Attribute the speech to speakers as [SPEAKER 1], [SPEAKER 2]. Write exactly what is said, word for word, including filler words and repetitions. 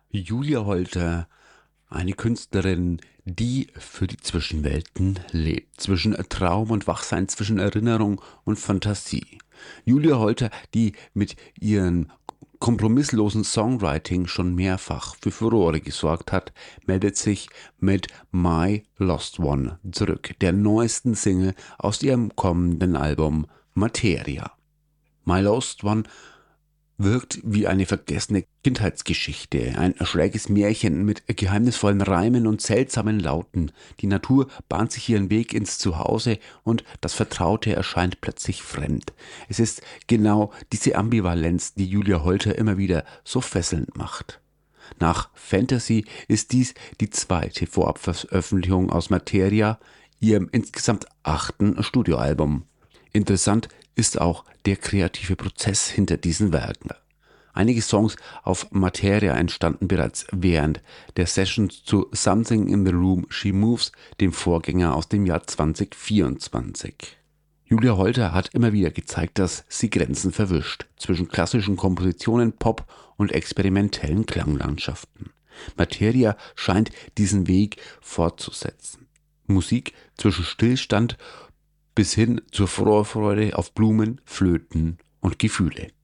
[SPEAKER 1] Julia Holter, eine Künstlerin, die für die Zwischenwelten lebt, zwischen Traum und Wachsein, zwischen Erinnerung und Fantasie. Julia Holter, die mit ihrem kompromisslosen Songwriting schon mehrfach für Furore gesorgt hat, meldet sich mit My Lost One zurück, der neuesten Single aus ihrem kommenden Album Materia. My Lost One wirkt wie eine vergessene Kindheitsgeschichte, ein schräges Märchen mit geheimnisvollen Reimen und seltsamen Lauten. Die Natur bahnt sich ihren Weg ins Zuhause und das Vertraute erscheint plötzlich fremd. Es ist genau diese Ambivalenz, die Julia Holter immer wieder so fesselnd macht. Nach Fantasy ist dies die zweite Vorabveröffentlichung aus Materia, ihrem insgesamt achten Studioalbum. Interessant ist auch der kreative Prozess hinter diesen Werken. Einige Songs auf Materia entstanden bereits während der Sessions zu Something in the Room She Moves, dem Vorgänger aus dem Jahr zwanzig vierundzwanzig. Julia Holter hat immer wieder gezeigt, dass sie Grenzen verwischt zwischen klassischen Kompositionen, Pop und experimentellen Klanglandschaften. Materia scheint diesen Weg fortzusetzen. Musik zwischen Stillstand bis hin zur Vorfreude auf Blumen, Flöten und Gefühle.